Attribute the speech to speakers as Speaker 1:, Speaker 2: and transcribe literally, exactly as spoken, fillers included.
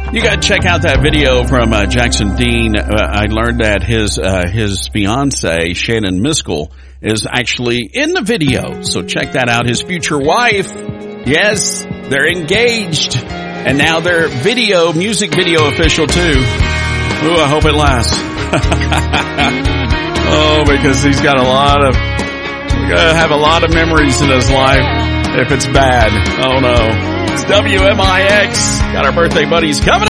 Speaker 1: You got to check out that video from uh, Jackson Dean. Uh, I learned that his uh, his fiance, Shannon Miskell, is actually in the video. So check that out. His future wife, yes, they're engaged. And now they're video, music video official too. Ooh, I hope it lasts. Oh, because he's got a lot of, we're going to have a lot of memories in his life if it's bad. Oh no. It's W M I X. Got our birthday buddies coming